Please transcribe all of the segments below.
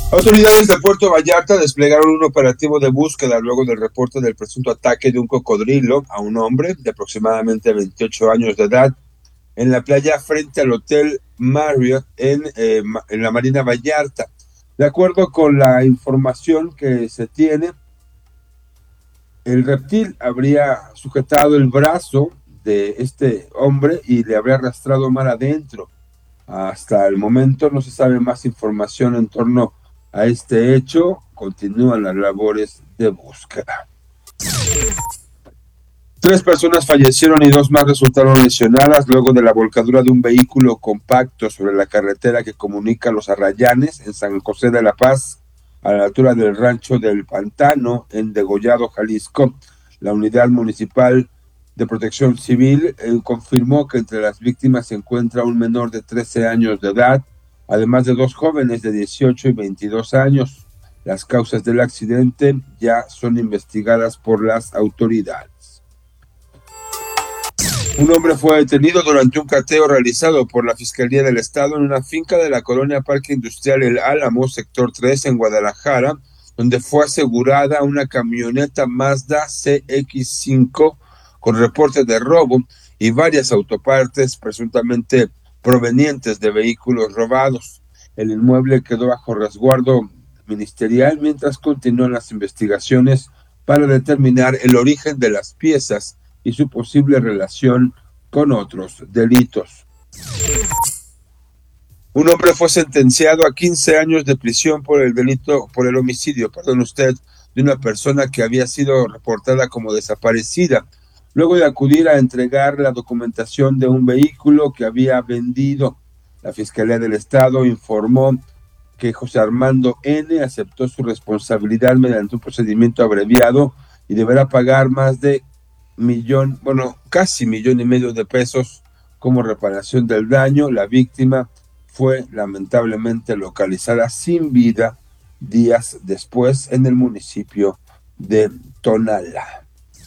Autoridades de Puerto Vallarta desplegaron un operativo de búsqueda luego del reporte del presunto ataque de un cocodrilo a un hombre de aproximadamente 28 años de edad en la playa frente al Hotel Marriott en la Marina Vallarta. De acuerdo con la información que se tiene, el reptil habría sujetado el brazo de este hombre y le habría arrastrado mar adentro. Hasta el momento no se sabe más información en torno a este hecho. Continúan las labores de búsqueda. 3 personas fallecieron y 2 más resultaron lesionadas luego de la volcadura de un vehículo compacto sobre la carretera que comunica Los Arrayanes en San José de la Paz, a la altura del Rancho del Pantano, en Degollado, Jalisco. La unidad municipal de Protección Civil confirmó que entre las víctimas se encuentra un menor de 13 años de edad, además de 2 jóvenes de 18 y 22 años. Las causas del accidente ya son investigadas por las autoridades. Un hombre fue detenido durante un cateo realizado por la Fiscalía del Estado en una finca de la colonia Parque Industrial El Álamo, sector 3, en Guadalajara, donde fue asegurada una camioneta Mazda CX-5 con reporte de robo y varias autopartes presuntamente provenientes de vehículos robados. El inmueble quedó bajo resguardo ministerial mientras continúan las investigaciones para determinar el origen de las piezas y su posible relación con otros delitos. Un hombre fue sentenciado a 15 años de prisión por el homicidio, de una persona que había sido reportada como desaparecida, luego de acudir a entregar la documentación de un vehículo que había vendido. La Fiscalía del Estado informó que José Armando N. aceptó su responsabilidad mediante un procedimiento abreviado y deberá pagar casi $1.5 million como reparación del daño. La víctima fue lamentablemente localizada sin vida días después en el municipio de Tonalá.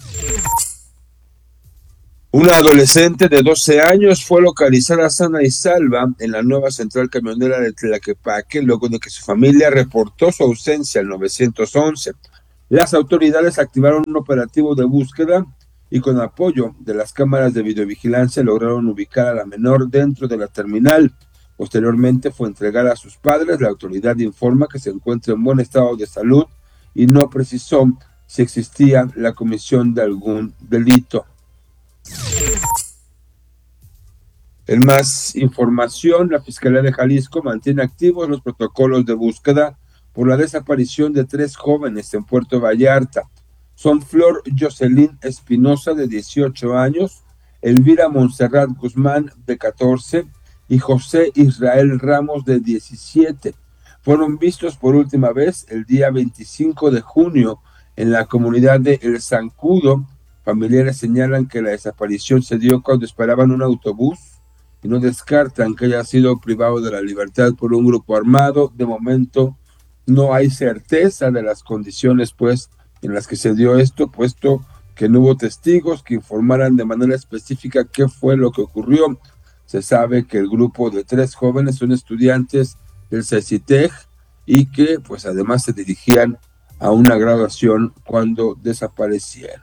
Una adolescente de 12 años fue localizada sana y salva en la nueva central camionera de Tlaquepaque luego de que su familia reportó su ausencia al 911. Las autoridades activaron un operativo de búsqueda y con apoyo de las cámaras de videovigilancia lograron ubicar a la menor dentro de la terminal. Posteriormente fue entregada a sus padres. La autoridad informa que se encuentra en buen estado de salud y no precisó si existía la comisión de algún delito. En más información, la Fiscalía de Jalisco mantiene activos los protocolos de búsqueda por la desaparición de 3 jóvenes en Puerto Vallarta. Son Flor Jocelyn Espinosa, de 18 años, Elvira Montserrat Guzmán, de 14, y José Israel Ramos, de 17. Fueron vistos por última vez el día 25 de junio en la comunidad de El Zancudo. Familiares señalan que la desaparición se dio cuando esperaban un autobús y no descartan que haya sido privado de la libertad por un grupo armado. De momento no hay certeza de las condiciones, en las que se dio esto, puesto que no hubo testigos que informaran de manera específica qué fue lo que ocurrió. Se sabe que el grupo de 3 jóvenes son estudiantes del CECITEG y que además se dirigían a una graduación cuando desaparecieron.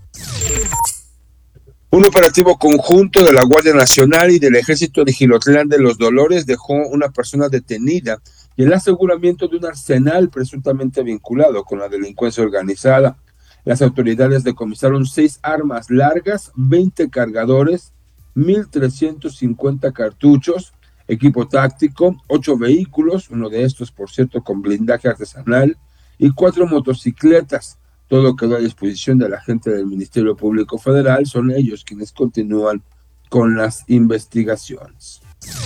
Un operativo conjunto de la Guardia Nacional y del Ejército de Jilotlán de los Dolores dejó una persona detenida y el aseguramiento de un arsenal presuntamente vinculado con la delincuencia organizada. Las autoridades decomisaron 6 armas largas, 20 cargadores, 1,350 cartuchos, equipo táctico, 8 vehículos, uno de estos, por cierto, con blindaje artesanal, y 4 motocicletas. Todo quedó a disposición de la gente del Ministerio Público Federal. Son ellos quienes continúan con las investigaciones.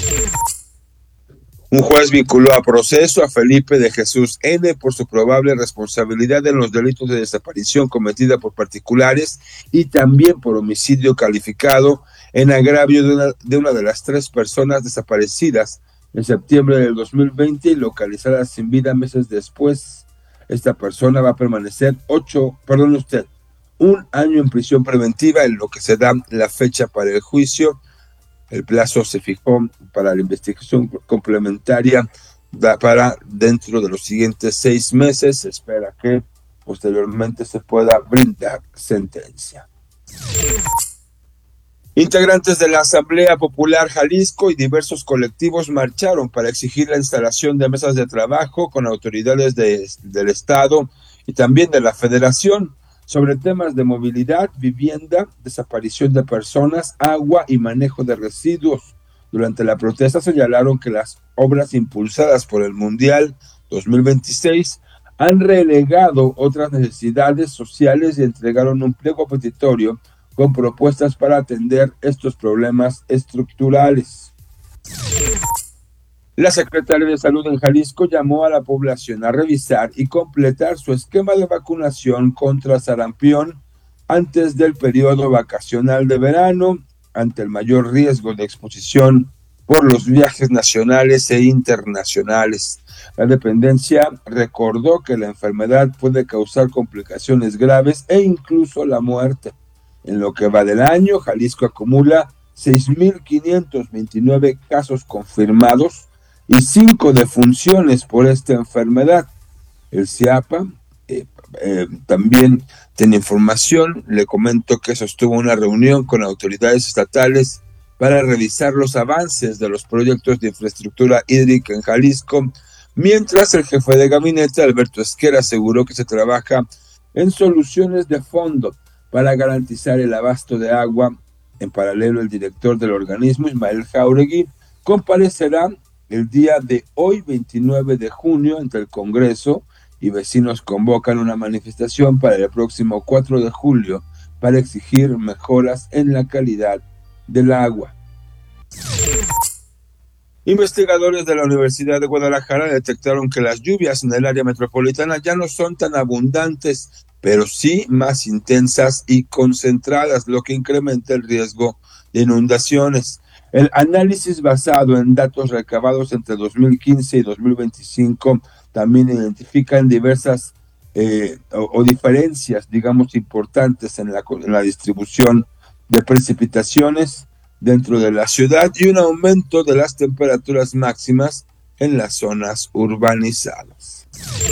Un juez vinculó a proceso a Felipe de Jesús N. por su probable responsabilidad en los delitos de desaparición cometida por particulares y también por homicidio calificado en agravio de una de las 3 personas desaparecidas en septiembre del 2020 y localizadas sin vida meses después. Esta persona va a permanecer un año en prisión preventiva, en lo que se da la fecha para el juicio. El plazo se fijó para la investigación complementaria para dentro de los siguientes 6 meses. Se espera que posteriormente se pueda brindar sentencia. Integrantes de la Asamblea Popular Jalisco y diversos colectivos marcharon para exigir la instalación de mesas de trabajo con autoridades del Estado y también de la Federación sobre temas de movilidad, vivienda, desaparición de personas, agua y manejo de residuos. Durante la protesta señalaron que las obras impulsadas por el Mundial 2026 han relegado otras necesidades sociales y entregaron un pliego petitorio con propuestas para atender estos problemas estructurales. La Secretaría de Salud en Jalisco llamó a la población a revisar y completar su esquema de vacunación contra sarampión antes del periodo vacacional de verano, ante el mayor riesgo de exposición por los viajes nacionales e internacionales. La dependencia recordó que la enfermedad puede causar complicaciones graves e incluso la muerte. En lo que va del año, Jalisco acumula 6,529 casos confirmados y 5 defunciones por esta enfermedad. El CIAPA también tiene información. Le comento que sostuvo una reunión con autoridades estatales para revisar los avances de los proyectos de infraestructura hídrica en Jalisco, mientras el jefe de gabinete, Alberto Esquer, aseguró que se trabaja en soluciones de fondo para garantizar el abasto de agua. En paralelo, el director del organismo, Ismael Jáuregui, comparecerá el día de hoy, 29 de junio, ante el Congreso, y vecinos convocan una manifestación para el próximo 4 de julio para exigir mejoras en la calidad del agua. Investigadores de la Universidad de Guadalajara detectaron que las lluvias en el área metropolitana ya no son tan abundantes, pero sí más intensas y concentradas, lo que incrementa el riesgo de inundaciones. El análisis basado en datos recabados entre 2015 y 2025 también identifican diversas diferencias, digamos, importantes en la distribución de precipitaciones dentro de la ciudad y un aumento de las temperaturas máximas en las zonas urbanizadas.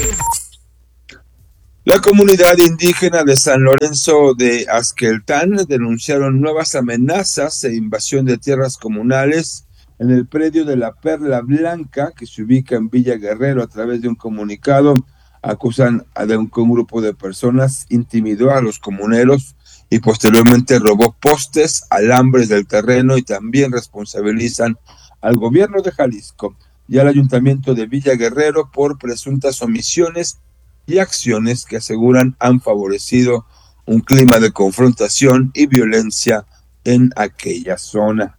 La comunidad indígena de San Lorenzo de Azqueltán denunciaron nuevas amenazas e invasión de tierras comunales en el predio de la Perla Blanca, que se ubica en Villa Guerrero. A través de un comunicado, acusan de un grupo de personas intimidó a los comuneros y posteriormente robó postes, alambres del terreno, y también responsabilizan al gobierno de Jalisco y al ayuntamiento de Villa Guerrero por presuntas omisiones y acciones que aseguran han favorecido un clima de confrontación y violencia en aquella zona.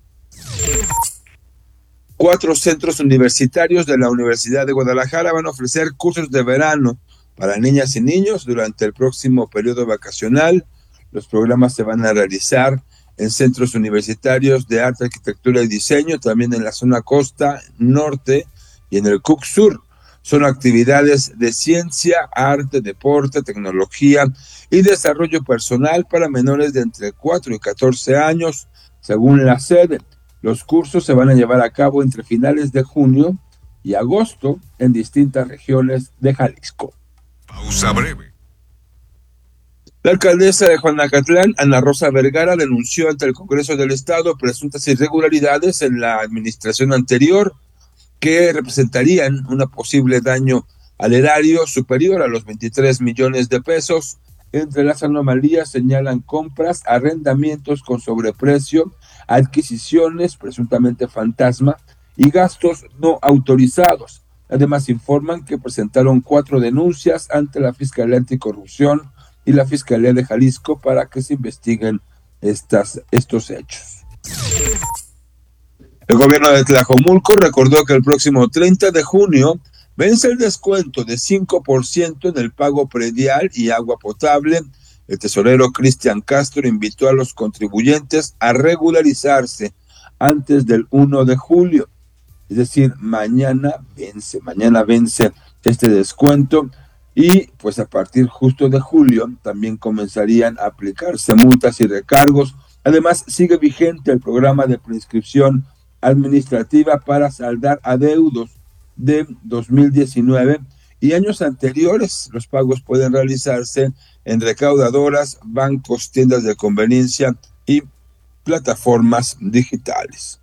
4 centros universitarios de la Universidad de Guadalajara van a ofrecer cursos de verano para niñas y niños durante el próximo periodo vacacional. Los programas se van a realizar en centros universitarios de arte, arquitectura y diseño, también en la zona costa norte y en el CUC Sur. Son actividades de ciencia, arte, deporte, tecnología y desarrollo personal para menores de entre 4 y 14 años, según la sede. Los cursos se van a llevar a cabo entre finales de junio y agosto en distintas regiones de Jalisco. Pausa breve. La alcaldesa de Juanacatlán, Ana Rosa Vergara, denunció ante el Congreso del Estado presuntas irregularidades en la administración anterior que representarían un posible daño al erario superior a los 23 millones de pesos. Entre las anomalías señalan compras, arrendamientos con sobreprecio, adquisiciones presuntamente fantasma y gastos no autorizados. Además, informan que presentaron 4 denuncias ante la Fiscalía Anticorrupción y la Fiscalía de Jalisco para que se investiguen estos hechos. El gobierno de Tlajomulco recordó que el próximo 30 de junio vence el descuento de 5% en el pago predial y agua potable. El tesorero Cristian Castro invitó a los contribuyentes a regularizarse antes del 1 de julio. Es decir, mañana vence este descuento y pues a partir justo de julio también comenzarían a aplicarse multas y recargos. Además, sigue vigente el programa de prescripción administrativa para saldar adeudos de 2019 y años anteriores. Los pagos pueden realizarse en recaudadoras, bancos, tiendas de conveniencia y plataformas digitales.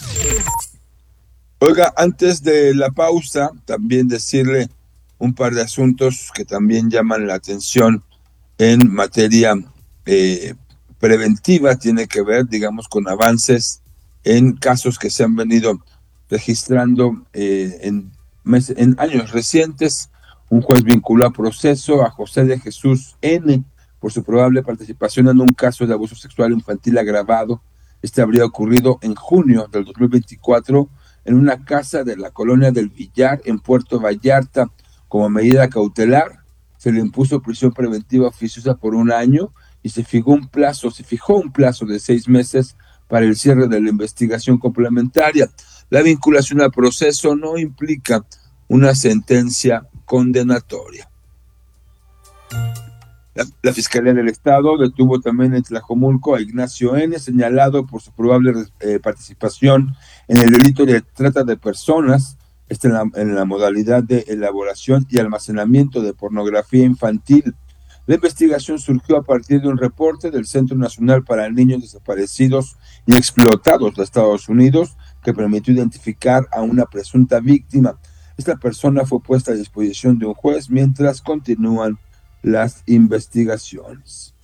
Oiga, antes de la pausa, también decirle un par de asuntos que también llaman la atención en materia preventiva. Tiene que ver, digamos, con avances en casos que se han venido registrando en años recientes. Un juez vinculó a proceso a José de Jesús N. por su probable participación en un caso de abuso sexual infantil agravado. Este habría ocurrido en junio del 2024 en una casa de la colonia del Villar en Puerto Vallarta. Como medida cautelar, se le impuso prisión preventiva oficiosa por 1 año y se fijó un plazo de 6 meses para el cierre de la investigación complementaria. La vinculación al proceso no implica una sentencia condenatoria. La Fiscalía del Estado detuvo también en Tlajomulco a Ignacio N., señalado por su probable participación en el delito de trata de personas, en la modalidad de elaboración y almacenamiento de pornografía infantil. La investigación surgió a partir de un reporte del Centro Nacional para Niños Desaparecidos y Explotados de Estados Unidos que permitió identificar a una presunta víctima. Esta persona fue puesta a disposición de un juez mientras continúan las investigaciones.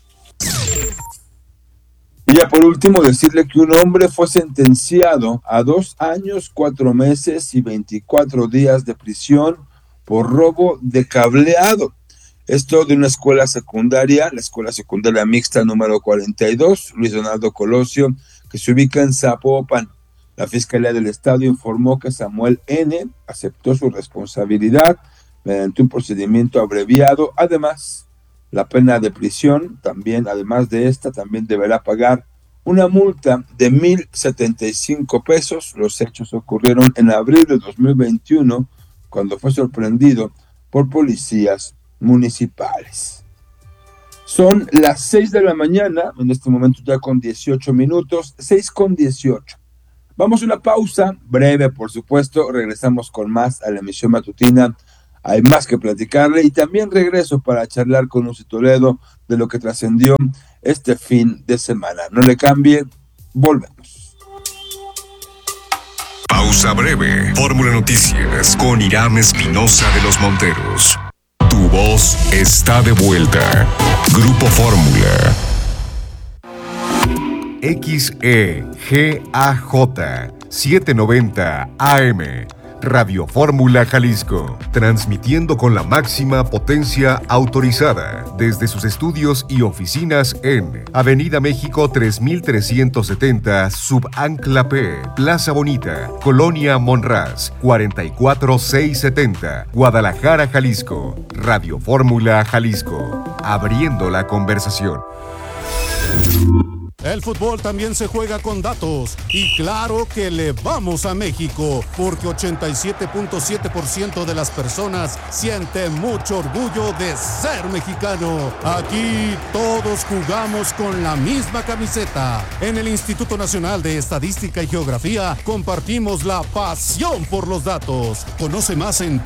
Y ya por último decirle que un hombre fue sentenciado a 2 años, 4 meses y 24 días de prisión por robo de cableado. Esto de una escuela secundaria, la escuela secundaria mixta número 42, Luis Donaldo Colosio, que se ubica en Zapopan. La Fiscalía del Estado informó que Samuel N. aceptó su responsabilidad mediante un procedimiento abreviado. Además, la pena de prisión, además de esta, también deberá pagar una multa de 1,075 pesos. Los hechos ocurrieron en abril de 2021, cuando fue sorprendido por policías municipales. Son las 6 de la mañana, en este momento ya con 18 minutos, 6:18. Vamos a una pausa breve, por supuesto. Regresamos con más a la emisión matutina. Hay más que platicarle y también regreso para charlar con Lucy Toledo de lo que trascendió este fin de semana. No le cambie, volvemos. Pausa breve. Fórmula Noticias con Irán Espinosa de los Monteros. Tu voz está de vuelta. Grupo Fórmula. XEGAJ 790 AM. Radio Fórmula Jalisco, transmitiendo con la máxima potencia autorizada desde sus estudios y oficinas en Avenida México 3370, Subancla P, Plaza Bonita, Colonia Monraz, 44670, Guadalajara, Jalisco. Radio Fórmula Jalisco, abriendo la conversación. El fútbol también se juega con datos y claro que le vamos a México porque 87.7% de las personas siente mucho orgullo de ser mexicano. Aquí todos jugamos con la misma camiseta. En el Instituto Nacional de Estadística y Geografía compartimos la pasión por los datos. Conoce más en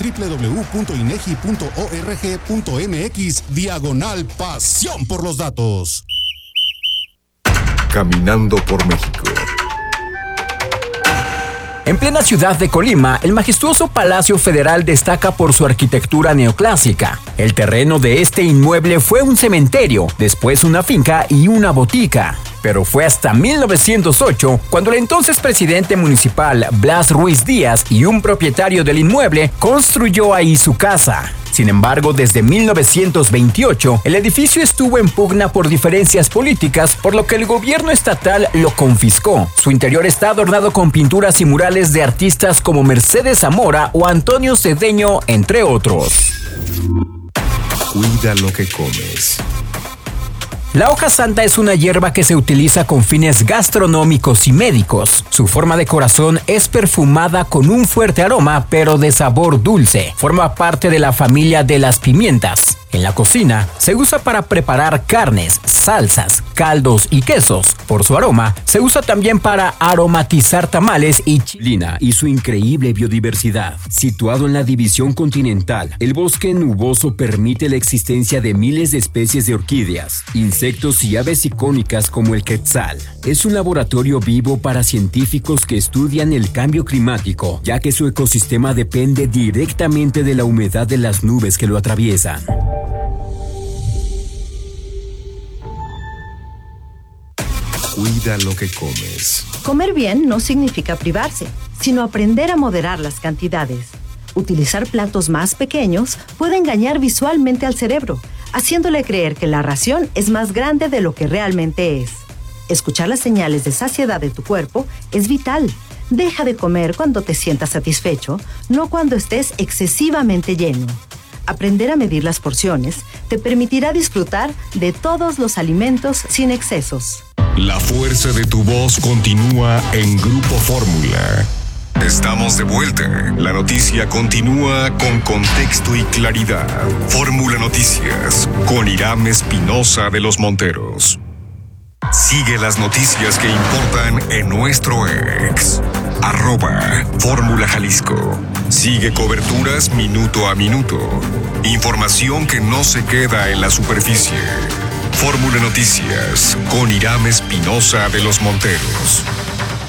www.inegi.org.mx/pasión por los datos. Caminando por México. En plena ciudad de Colima, el majestuoso Palacio Federal destaca por su arquitectura neoclásica. El terreno de este inmueble fue un cementerio, después una finca y una botica. Pero fue hasta 1908 cuando el entonces presidente municipal Blas Ruiz Díaz y un propietario del inmueble construyó ahí su casa. Sin embargo, desde 1928, el edificio estuvo en pugna por diferencias políticas, por lo que el gobierno estatal lo confiscó. Su interior está adornado con pinturas y murales de artistas como Mercedes Zamora o Antonio Cedeño, entre otros. Cuida lo que comes. La hoja santa es una hierba que se utiliza con fines gastronómicos y médicos. Su forma de corazón es perfumada con un fuerte aroma, pero de sabor dulce. Forma parte de la familia de las pimientas. En la cocina se usa para preparar carnes, salsas, caldos y quesos. Por su aroma, se usa también para aromatizar tamales y chilina y su increíble biodiversidad. Situado en la división continental, el bosque nuboso permite la existencia de miles de especies de orquídeas, insectos y aves icónicas como el quetzal. Es un laboratorio vivo para científicos que estudian el cambio climático, ya que su ecosistema depende directamente de la humedad de las nubes que lo atraviesan. Cuida lo que comes. Comer bien no significa privarse, sino aprender a moderar las cantidades. Utilizar platos más pequeños puede engañar visualmente al cerebro, haciéndole creer que la ración es más grande de lo que realmente es. Escuchar las señales de saciedad de tu cuerpo es vital. Deja de comer cuando te sientas satisfecho, no cuando estés excesivamente lleno. Aprender a medir las porciones te permitirá disfrutar de todos los alimentos sin excesos. La fuerza de tu voz continúa en Grupo Fórmula. Estamos de vuelta. La noticia continúa con contexto y claridad. Fórmula Noticias con Irán Espinosa de los Monteros. Sigue las noticias que importan en nuestro ex. @Fórmula Jalisco. Sigue coberturas minuto a minuto. Información que no se queda en la superficie. Fórmula Noticias con Irán Espinosa de los Monteros.